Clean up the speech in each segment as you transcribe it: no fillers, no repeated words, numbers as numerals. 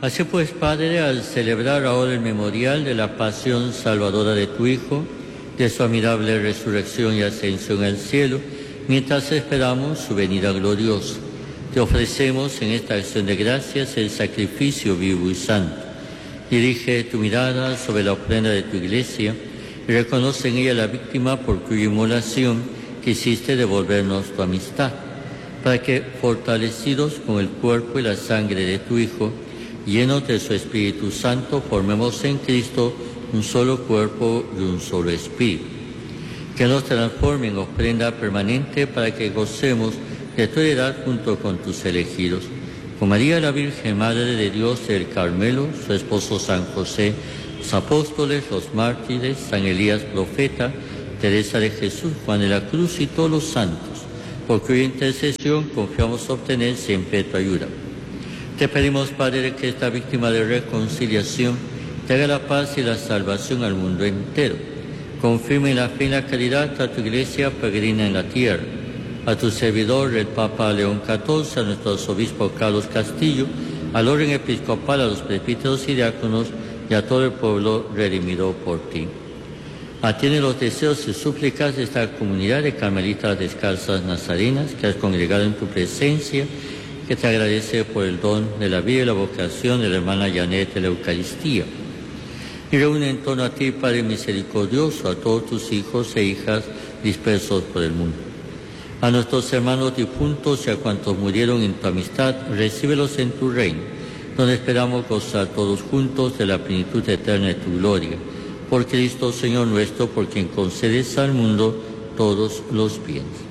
Así pues, Padre, al celebrar ahora el memorial de la pasión salvadora de tu Hijo, de su admirable resurrección y ascensión al cielo, mientras esperamos su venida gloriosa, te ofrecemos en esta acción de gracias el sacrificio vivo y santo. Dirige tu mirada sobre la ofrenda de tu Iglesia y reconoce en ella la víctima por cuya inmolación quisiste devolvernos tu amistad, para que, fortalecidos con el cuerpo y la sangre de tu Hijo, llenos de su Espíritu Santo, formemos en Cristo un solo cuerpo y un solo espíritu. Que nos transforme en ofrenda permanente para que gocemos de tu heredad junto con tus elegidos. Con María la Virgen, Madre de Dios del Carmelo, su esposo San José, los apóstoles, los mártires, San Elías profeta, Teresa de Jesús, Juan de la Cruz y todos los santos, por cuya intercesión confiamos obtener siempre tu ayuda. Te pedimos, Padre, que esta víctima de reconciliación te haga la paz y la salvación al mundo entero. Confirme en la fe y la caridad a tu Iglesia peregrina en la tierra, a tu servidor, el Papa León XIV, a nuestro arzobispo Carlos Castillo, al orden episcopal, a los presbíteros y diáconos y a todo el pueblo redimido por ti. Atiende los deseos y súplicas de esta comunidad de carmelitas descalzas nazarenas que has congregado en tu presencia, que te agradece por el don de la vida y la vocación de la hermana Janet de la Eucaristía. Y reúne en torno a ti, Padre misericordioso, a todos tus hijos e hijas dispersos por el mundo. A nuestros hermanos difuntos y a cuantos murieron en tu amistad, recíbelos en tu reino, donde esperamos gozar todos juntos de la plenitud eterna de tu gloria. Por Cristo, Señor nuestro, por quien concedes al mundo todos los bienes.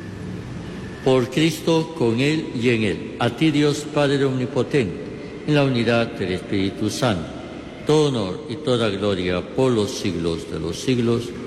Por Cristo, con Él y en Él, a ti Dios Padre omnipotente, en la unidad del Espíritu Santo, todo honor y toda gloria por los siglos de los siglos.